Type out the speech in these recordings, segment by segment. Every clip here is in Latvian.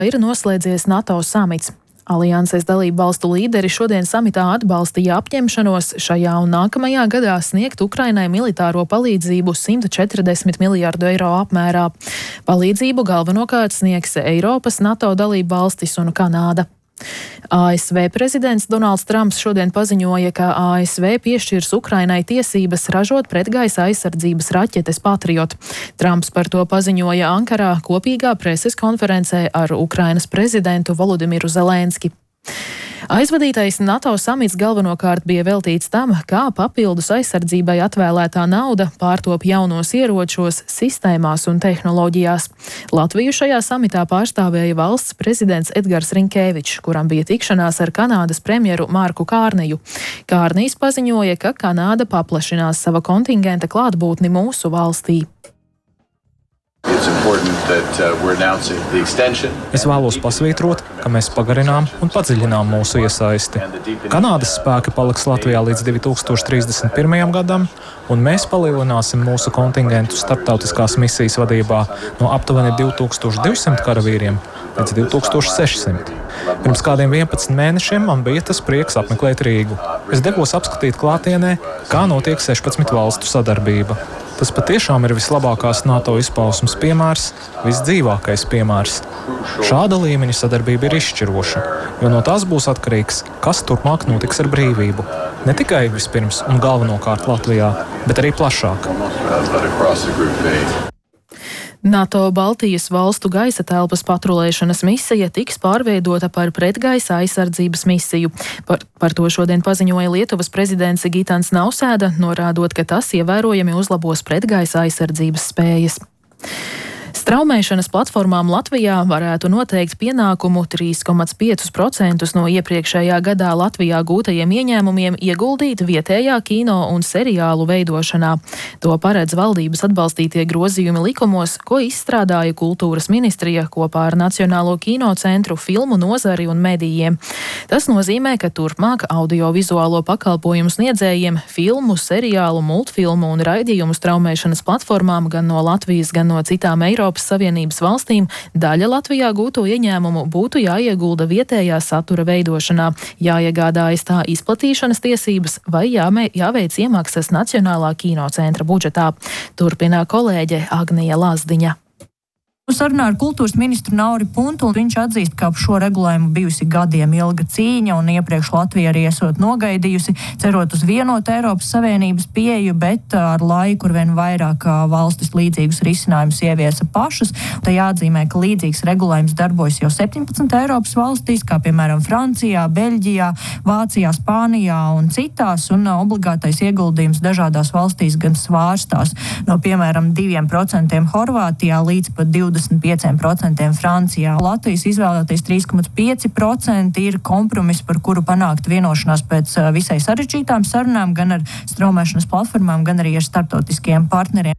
Ir noslēdzies NATO samits. Alianses dalību valstu līderi šodien samitā atbalstīja apņemšanos šajā un nākamajā gadā sniegt Ukrainai militāro palīdzību 140 miljārdu eiro apmērā. Palīdzību galvenokārt sniegs Eiropas, NATO dalību valstis un Kanāda. ASV prezidents Donalds Trumps šodien paziņoja, ka ASV piešķirs Ukrainai tiesības ražot pretgaisa aizsardzības raķetes Patriot. Trumps par to paziņoja Ankarā kopīgā preses konferencē ar Ukrainas prezidentu Volodimiru Zelenski. Aizvadītais NATO samits galvenokārt bija veltīts tam, kā papildus aizsardzībai atvēlētā nauda pārtop jaunos ieročos, sistēmās un tehnoloģijās. Latviju šajā samitā pārstāvēja valsts prezidents Edgars Rinkēvičs, kuram bija tikšanās ar Kanādas premjeru Marku Kārneju. Kārnijs paziņoja, ka Kanāda paplašinās sava kontingenta klātbūtni mūsu valstī. Es vēlos pasvītrot, ka mēs pagarinām un padziļinām mūsu iesaisti. Kanādas spēki paliks Latvijā līdz 2031. gadam, un mēs palielināsim mūsu kontingentu starptautiskās misijas vadībā no aptuveni 2200 karavīriem līdz 2600. Pirms kādiem 11 mēnešiem man bija tas prieks apmeklēt Rīgu. Es devos apskatīt klātienē, kā notiek 16 valstu sadarbība. Tas patiešām ir vislabākās NATO izpausmes piemērs, visdzīvākais piemērs. Šāda līmeņa sadarbība ir izšķiroša, jo no tās būs atkarīgs, kas turpmāk notiks ar brīvību. Ne tikai vispirms un galvenokārt Latvijā, bet arī plašāk. NATO Baltijas valstu gaisa telpas patrulēšanas misija tiks pārveidota par pretgaisa aizsardzības misiju. Par to šodien paziņoja Lietuvas prezidents Gitans Nausēda, norādot, ka tas ievērojami uzlabos pretgaisa aizsardzības spējas. Straumēšanas platformām Latvijā varētu noteikt pienākumu 3,5% no iepriekšējā gadā Latvijā gūtajiem ieņēmumiem ieguldīt vietējā kino un seriālu veidošanā. To paredz valdības atbalstītie grozījumi likumos, ko izstrādāja Kultūras ministrija kopā ar Nacionālo kinocentru, filmu nozari un medijiem. Tas nozīmē, ka turpmāk audiovizuālo pakalpojumu sniedzējiem filmu, seriālu, multfilmu un raidījumu straumēšanas platformām gan no Latvijas, gan no citām Eiropas Savienības valstīm daļa Latvijā gūto ieņēmumu būtu jāiegulda vietējā satura veidošanā, jāiegādājas tā izplatīšanas tiesības vai jāveic iemaksas Nacionālā kinocentra budžetā. Turpina kolēģe Agnija Lazdiņa. Sarunā ar kultūras ministru Nauri Puntuli viņš atzīst, ka ap šo regulējumu bijusi gadiem ilga cīņa un iepriekš Latvija arī esot nogaidījusi, cerot uz vienotu Eiropas Savienības pieeju, bet ar laiku arvien vairāk valstis līdzīgus risinājumus ieviesa pašas. Tā jāatzīmē, ka līdzīgs regulējums darbojas jau 17 Eiropas valstīs, kā piemēram Francijā, Beļģijā, Vācijā, Spānijā un citās, un obligātais ieguldījums dažādās valstīs gan svārstās no piemēram 2% Horvātijā līdz pat 25% Francijā. Latvijas izvēlētais 3,5% ir kompromiss, par kuru panākt vienošanās pēc visai sarežģītām sarunām gan ar straumēšanas platformām, gan arī ar starptautiskiem partneriem.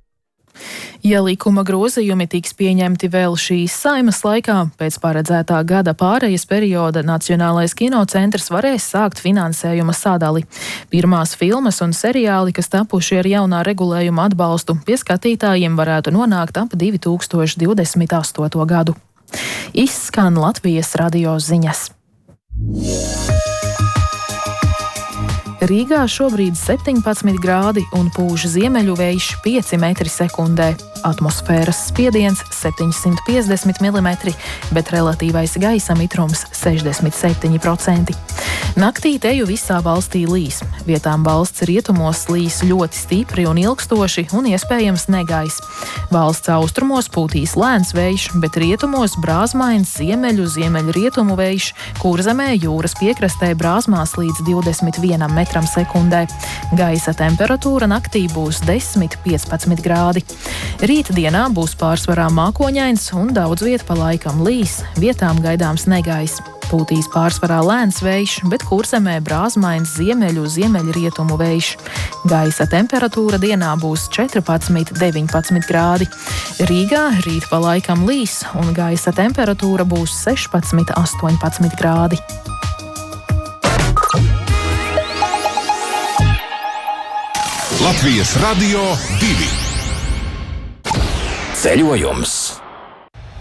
Ja likuma grozījumi tiks pieņemti vēl šīs Saeimas laikā, pēc paredzētā gada pārejas perioda Nacionālais kinocentrs varēs sākt finansējuma sadali. Pirmās filmas un seriāli, kas tapuši ar jaunā regulējuma atbalstu, pie skatītājiem varētu nonākt ap 2028. gadu. Izskan Latvijas radio ziņas. Rīgā šobrīd 17 grādi un pūš ziemeļu vējš 5 metri sekundē. Atmosfēras spiediens 750 mm, bet relatīvais gaisa mitrums 67%. Naktī teju visā valstī līs. Vietām valsts rietumos līs ļoti stipri un ilgstoši un iespējams negaiss. Valsts austrumos pūtīs lēns vējš, bet rietumos brāzmains ziemeļrietumu vējš, Kurzemē jūras piekrastē brāzmās līdz 21 metram sekundē. Gaisa temperatūra naktī būs 10–15 grādi. Rītdienā būs pārsvarā mākoņains un daudz viet pa laikam līs, vietām gaidāms negaiss. Pūtīs pārsvarā lēns vējš, bet Kurzemē brāzmains ziemeļrietumu vējš. Gaisa temperatūra dienā būs 14–19 grādi. Rīgā rīt pa laikam līs un gaisa temperatūra būs 16–18 grādi. Latvijas Radio 2. Ceļojums.